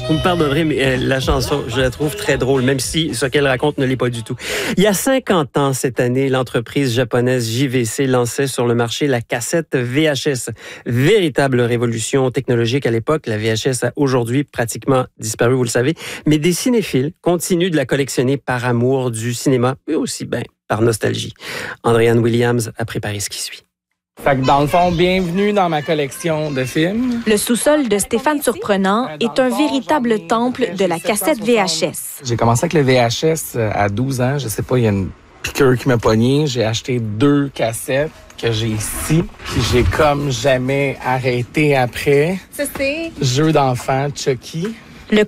Vous me pardonnerez, mais la chanson, je la trouve très drôle, même si ce qu'elle raconte ne l'est pas du tout. Il y a 50 ans, cette année, l'entreprise japonaise JVC lançait sur le marché la cassette VHS. Véritable révolution technologique à l'époque. La VHS a aujourd'hui pratiquement disparu, vous le savez. Mais des cinéphiles continuent de la collectionner par amour du cinéma, mais aussi par nostalgie. Andréanne Williams a préparé ce qui suit. Fait que dans le fond, bienvenue dans ma collection de films. Le sous-sol de Stéphane Surprenant est un véritable temple de la cassette VHS. J'ai commencé avec le VHS à 12 ans. Je sais pas, il y a une piqûre qui m'a pogné. J'ai acheté 2 cassettes que j'ai ici. Puis j'ai comme jamais arrêté après. Ça, c'est Jeux d'enfants, Chucky.